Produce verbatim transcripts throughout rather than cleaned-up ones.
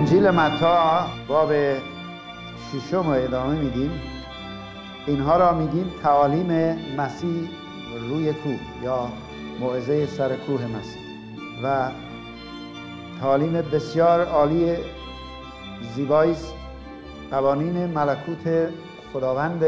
انجیل متی باب ششم رو ادامه میدیم. اینها را میگیم تعالیم مسیح روی کوه یا موعظه سر کوه مسیح و تعالیم بسیار عالی زیبایی است. قوانین ملکوت خداوند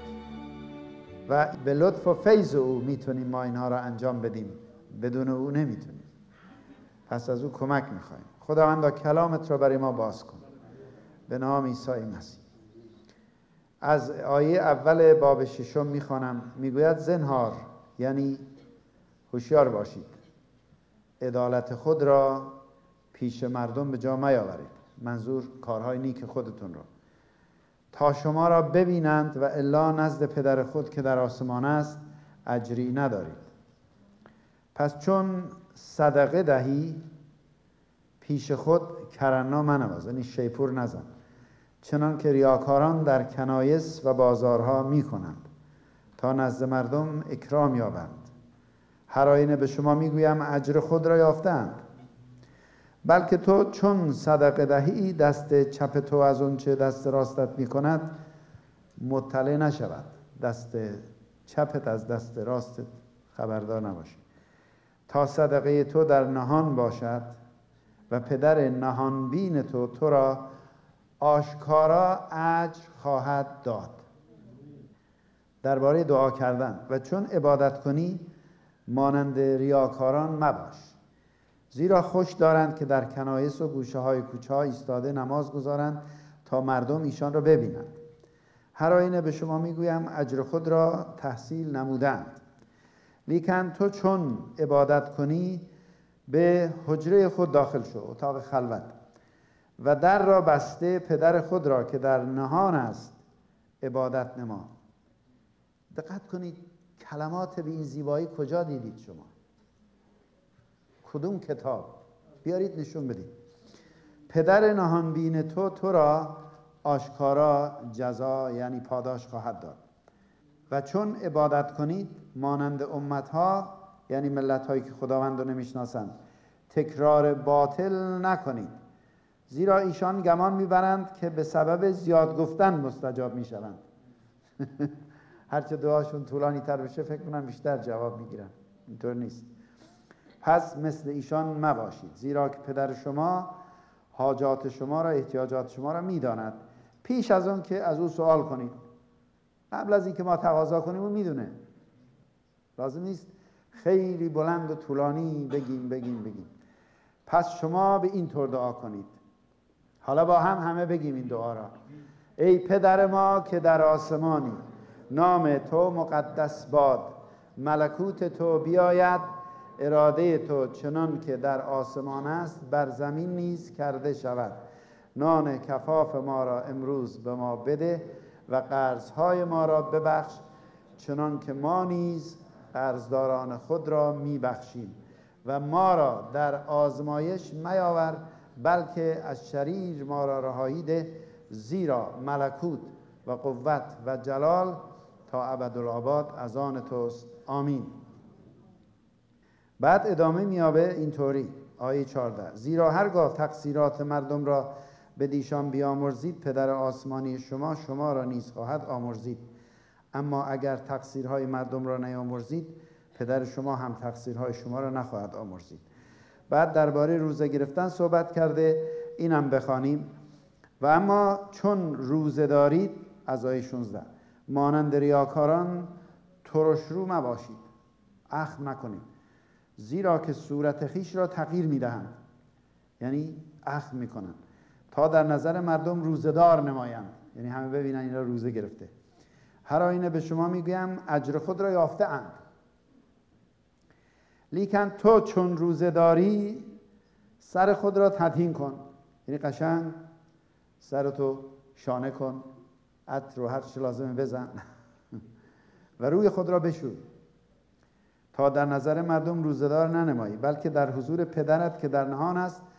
و به لطف و فیض او میتونیم ما اینها را انجام بدیم، بدون او نمیتونیم. پس از او کمک میخوایم. خداوندا کلامت را برای ما باز کن به نام عیسی مسیح. از آیه اول باب ششم میخوانم. میگوید زنهار، یعنی هوشیار باشید، عدالت خود را پیش مردم به جا میاورید، منظور کارهای نیک خودتون را، تا شما را ببینند و الا نزد پدر خود که در آسمان است اجری ندارید. پس چون صدقه دهی پیش خود کرنا منواز، یعنی شیپور نزن، چنان که ریاکاران در کنایس و بازارها می کنند تا نزد مردم اکرام یابند. هر آینه به شما میگویم اجر خود را یافتند. بلکه تو چون صدقه دهی دست چپ تو از اون چه دست راستت می کند مطلع نشود، دست چپت از دست راستت خبردار نباشی، تا صدقه تو در نهان باشد و پدر نهان بین تو تو را آشکارا اجر خواهد داد. درباره دعا کردن: و چون عبادت کنی مانند ریاکاران مباش، زیرا خوش دارند که در کنایس و گوشه های کوچه ها ایستاده نماز گذارند تا مردم ایشان را ببینند. هر آینه به شما میگویم اجر خود را تحصیل نمودند. لیکن تو چون عبادت کنی به حجره خود داخل شو، اتاق خلوت، و در را بسته پدر خود را که در نهان است عبادت نما. دقت کنید کلمات به این زیبایی کجا دیدید شما؟ کدوم کتاب؟ بیارید نشون بدید. پدر نهان بین تو تو را آشکارا جزا، یعنی پاداش خواهد داد. و چون عبادت کنید مانند امتها، یعنی ملت هایی که خداوند رو نمیشناسند، تکرار باطل نکنید، زیرا ایشان گمان میبرند که به سبب زیاد گفتن مستجاب میشوند. هرچه دعاشون طولانی تر بشه فکر کنم بیشتر جواب میگیرن. اینطور نیست. پس مثل ایشان مباشید، زیرا که پدر شما حاجات شما را، احتیاجات شما را میداند پیش از اون که از او سوال کنید. قبل از اینکه ما تقاضا کنیم او میدونه. لازم نیست خیلی بلند و طولانی بگیم بگیم بگیم. پس شما به این طور دعا کنید. حالا با هم همه بگیم این دعا را. ای پدر ما که در آسمانی، نام تو مقدس باد، ملکوت تو بیاید، اراده تو چنان که در آسمان است بر زمین نیز کرده شود. نان کفاف ما را امروز به ما بده و قرضهای ما را ببخش چنان که ما نیز قرضداران خود را میبخشیم. و ما را در آزمایش میاور، بلکه از شریر ما را رهایی ده، زیرا ملکوت و قوت و جلال تا ابدالآباد از آن توست. آمین. بعد ادامه میابه اینطوری، آیه چهارده: زیرا هرگاه تقصیرات مردم را به دیشان بیامرزید پدر آسمانی شما شما را نیز خواهد آمرزید. اما اگر تقصیرهای مردم را نیامرزید پدر شما هم تقصیرهای شما را نخواهد آمرزید. بعد درباره روزه گرفتن صحبت کرده، اینم بخوانیم. و اما چون روزه دارید، از آیه شانزده، مانند ریاکاران ترش رو مباشید، اخم نکنید، زیرا که صورت خیش را تغییر میدهند، یعنی اخم میکنند، تا در نظر مردم روزه دار نمایند، یعنی همه ببینن این را روزه گرفته. هر آینه به شما میگویم اجر خود را یافته اند. لیکن تو چون روزه داری سر خود را تدهین کن، یعنی قشنگ سرتو شانه کن، عطر و هر چه لازمه بزن و روی خود را بشوی، تا در نظر مردم روزه دار ننمایی، بلکه در حضور پدرت که در نهان است